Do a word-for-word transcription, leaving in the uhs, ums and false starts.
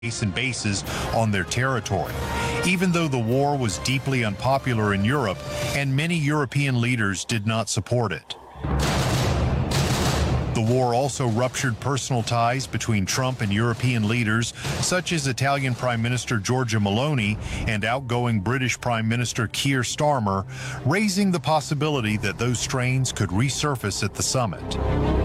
and bases on their territory, even though the war was deeply unpopular in Europe and many European leaders did not support it. The war also ruptured personal ties between Trump and European leaders, such as Italian Prime Minister Giorgia Meloni and outgoing British Prime Minister Keir Starmer, raising the possibility that those strains could resurface at the summit.